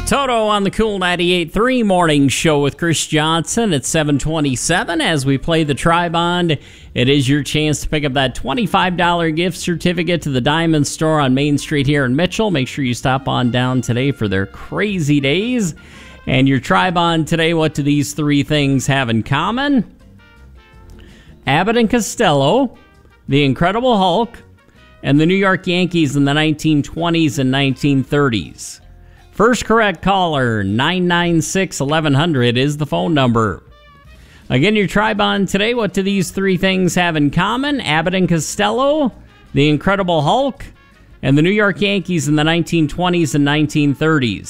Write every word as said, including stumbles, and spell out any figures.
Toto on the Cool ninety-eight point three Morning Show with Chris Johnson at seven twenty-seven. As we play the Tri-Bond, it is your chance to pick up that twenty-five dollars gift certificate to the Diamond Store on Main Street here in Mitchell. Make sure you stop on down today for their crazy days. And your Tri-Bond today, what do these three things have in common? Abbott and Costello, the Incredible Hulk, and the New York Yankees in the nineteen twenties and nineteen thirties. First correct caller, nine nine six, eleven hundred is the phone number. Again, your Tri-Bond today, what do these three things have in common? Abbott and Costello, the Incredible Hulk, and the New York Yankees in the nineteen twenties and nineteen thirties.